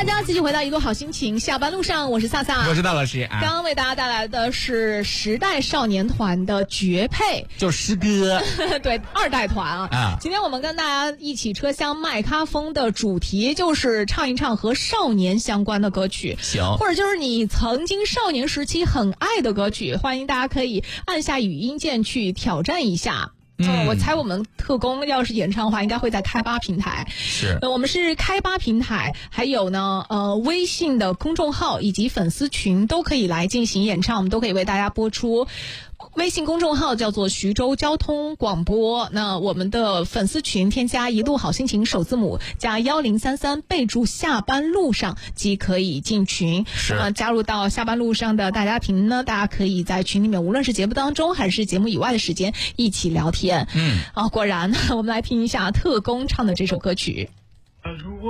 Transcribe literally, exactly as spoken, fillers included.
大家继续回到一路好心情，下班路上，我是萨萨， 我是大老师啊。 刚刚为大家带来的是时代少年团的绝配， 就是师哥， 对，二代团啊。啊，今天我们跟大家一起车厢麦咖风的主题就是唱一唱和少年相关的歌曲， 行， 或者就是你曾经少年时期很爱的歌曲，欢迎大家可以按下语音键去挑战一下。嗯，我猜我们特工要是演唱的话，应该会在开吧平台。 是， 呃，我们是开吧平台，还有呢，呃，微信的公众号以及粉丝群都可以来进行演唱，我们都可以为大家播出。微信公众号叫做徐州交通广播，那我们的粉丝群添加一路好心情首字母加幺零三三，备注下班路上即可以进群。 是， 那么加入到下班路上的大家庭呢，大家可以在群里面，无论是节目当中还是节目以外的时间一起聊天。 嗯， 啊，果然我们来听一下特工唱的这首歌曲。